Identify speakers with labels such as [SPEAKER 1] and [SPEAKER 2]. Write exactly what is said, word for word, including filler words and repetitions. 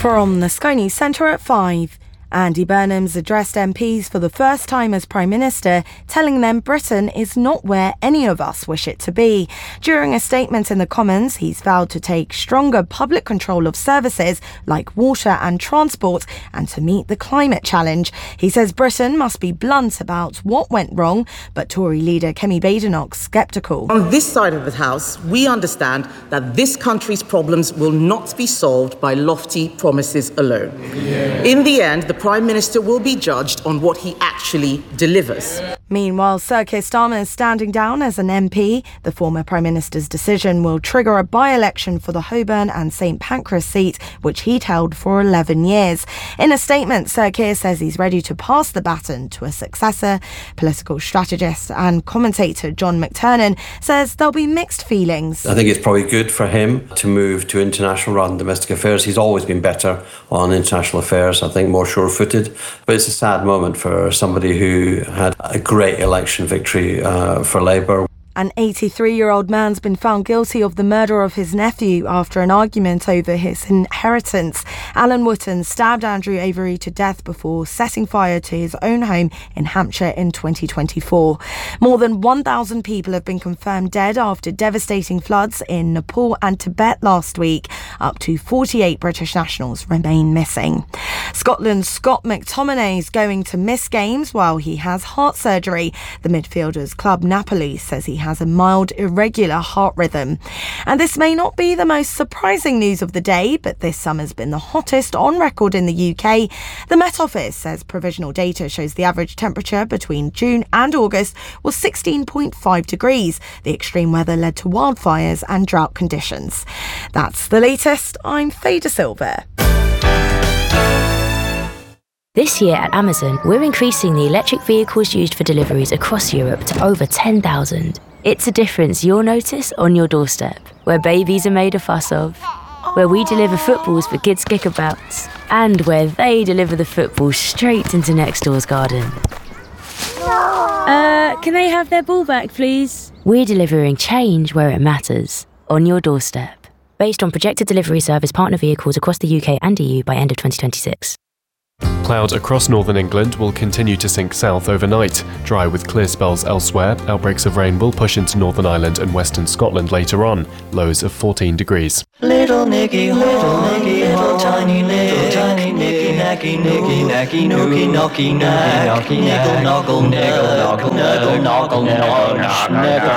[SPEAKER 1] From the Sky News Centre at five. Andy Burnham's addressed M Ps for the first time as Prime Minister, telling them Britain is not where any of us wish it to be. During a statement in the Commons, he's vowed to take stronger public control of services like water and transport and to meet the climate challenge. He says Britain must be blunt about what went wrong, but Tory leader Kemi Badenoch's sceptical.
[SPEAKER 2] On this side of the House, we understand that this country's problems will not be solved by lofty promises alone. Yeah. In the end, the Prime Minister will be judged on what he actually delivers.
[SPEAKER 1] Meanwhile, Sir Keir Starmer is standing down as an M P. The former Prime Minister's decision will trigger a by-election for the Holborn and St Pancras seat, which he'd held for eleven years. In a statement, Sir Keir says he's ready to pass the baton to a successor. Political strategist and commentator John McTernan says there'll be mixed feelings.
[SPEAKER 3] I think it's probably good for him to move to international rather than domestic affairs. He's always been better on international affairs, I think more sure-footed. But it's a sad moment for somebody who had a great election victory uh, for Labour.
[SPEAKER 1] An eighty-three-year-old man's been found guilty of the murder of his nephew after an argument over his inheritance. Alan Wotton stabbed Andrew Avery to death before setting fire to his own home in Hampshire in twenty twenty-four. More than one thousand people have been confirmed dead after devastating floods in Nepal and Tibet last week. Up to forty-eight British nationals remain missing. Scotland's Scott McTominay is going to miss games while he has heart surgery. The midfielder's club Napoli says he has a mild, irregular heart rhythm. And this may not be the most surprising news of the day, but this summer's been the hottest on record in the U K. The Met Office says provisional data shows the average temperature between June and August was sixteen point five degrees. The extreme weather led to wildfires and drought conditions. That's the latest. I'm Faye De Silva.
[SPEAKER 4] This year at Amazon, we're increasing the electric vehicles used for deliveries across Europe to over ten thousand. It's a difference you'll notice on your doorstep, where babies are made a fuss of, where we deliver footballs for kids' kickabouts, and where they deliver the football straight into next door's garden.
[SPEAKER 5] Uh, can they have their ball back, please?
[SPEAKER 4] We're delivering change where it matters, on your doorstep. Based on projected delivery service partner vehicles across the U K and E U by end of twenty twenty-six.
[SPEAKER 6] Clouds across northern England will continue to sink south overnight. Dry with clear spells elsewhere, outbreaks of rain will push into Northern Ireland and western Scotland later on, lows of fourteen degrees.
[SPEAKER 7] Little Nicky, little Nicky, little tiny little tiny Nicky, nacky, Nicky, nacky, nookie, knocky, knack, niggle, noggle, niggle, noggle, niggle, noggle, noggle, niggle.